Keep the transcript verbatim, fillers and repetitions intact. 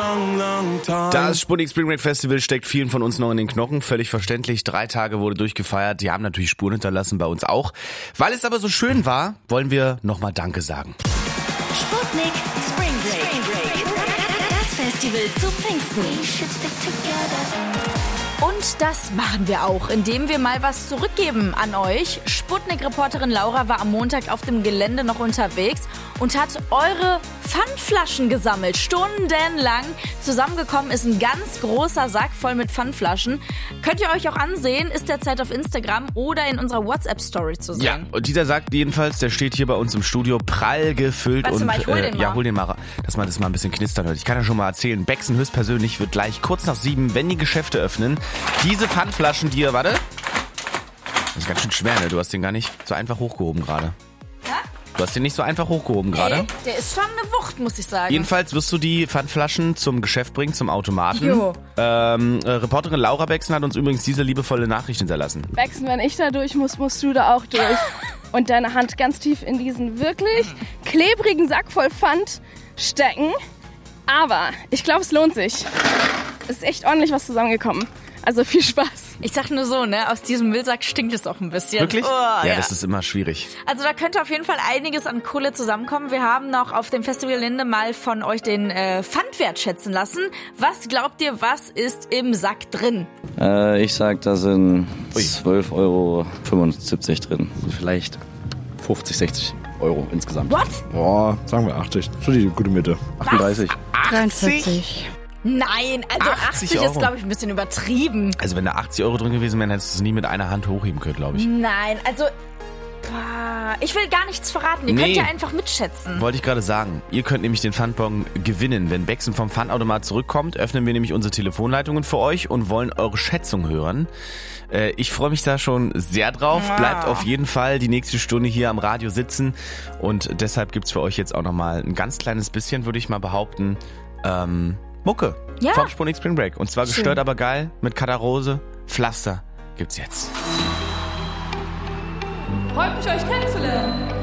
long, long time. Das Sputnik Spring Break Festival steckt vielen von uns noch in den Knochen. Völlig verständlich. Drei Tage wurde durchgefeiert. Die haben natürlich Spuren hinterlassen, bei uns auch. Weil es aber so schön war, wollen wir nochmal Danke sagen. Sputnik Spring Break. Das Festival zu Pfingsten. Und das machen wir auch, indem wir mal was zurückgeben an euch. Sputnik-Reporterin Laura war am Montag auf dem Gelände noch unterwegs und hat eure Pfandflaschen gesammelt, stundenlang. Zusammengekommen ist ein ganz großer Sack voll mit Pfandflaschen. Könnt ihr euch auch ansehen, ist derzeit auf Instagram oder in unserer WhatsApp-Story zu sehen. Ja, und dieser Sack jedenfalls, der steht hier bei uns im Studio, prall gefüllt. Warte und mal, ich hol den äh, ja, mal. hol den mal, dass man das mal ein bisschen knistern hört. Ich kann ja schon mal erzählen, Bexen höchstpersönlich wird gleich kurz nach sieben, wenn die Geschäfte öffnen, diese Pfandflaschen dir, warte. Das ist ganz schön schwer, ne? Du hast den gar nicht so einfach hochgehoben gerade. Ja? Du hast den nicht so einfach hochgehoben gerade. Nee, der ist schon eine Wucht, muss ich sagen. Jedenfalls wirst du die Pfandflaschen zum Geschäft bringen, zum Automaten. Jo. Ähm, äh, Reporterin Laura Bexen hat uns übrigens diese liebevolle Nachricht hinterlassen. Bexen, wenn ich da durch muss, musst du da auch durch. Und deine Hand ganz tief in diesen wirklich klebrigen Sack voll Pfand stecken. Aber ich glaube, es lohnt sich. Es ist echt ordentlich was zusammengekommen. Also viel Spaß. Ich sag nur so, ne, aus diesem Müllsack stinkt es auch ein bisschen. Wirklich? Oh, ja, ja, das ist immer schwierig. Also da könnte auf jeden Fall einiges an Kohle zusammenkommen. Wir haben noch auf dem Festival Linde mal von euch den äh, Pfandwert schätzen lassen. Was glaubt ihr, was ist im Sack drin? Äh, ich sag, da sind zwölf Euro fünfundsiebzig drin. Vielleicht fünfzig, sechzig Euro insgesamt. What? Boah, sagen wir achtzig. So die gute Mitte. achtunddreißig. dreiundvierzig. Nein, also achtzig achtzig ist, Euro. glaube ich, ein bisschen übertrieben. Also wenn da achtzig Euro drin gewesen wären, hättest du es nie mit einer Hand hochheben können, glaube ich. Nein, also boah, ich will gar nichts verraten. Ihr Nee. könnt ja einfach mitschätzen. Wollte ich gerade sagen. Ihr könnt nämlich den Pfandbon gewinnen. Wenn Bexen vom Pfandautomat zurückkommt, öffnen wir nämlich unsere Telefonleitungen für euch und wollen eure Schätzung hören. Äh, ich freue mich da schon sehr drauf. Wow. Bleibt auf jeden Fall die nächste Stunde hier am Radio sitzen. Und deshalb gibt's für euch jetzt auch nochmal ein ganz kleines bisschen, würde ich mal behaupten, ähm, Mucke Ja. vom Sputnik Spring Break. Und zwar Schön. gestört, aber geil mit Katarose. Pflaster gibt's jetzt. Freut mich, euch kennenzulernen.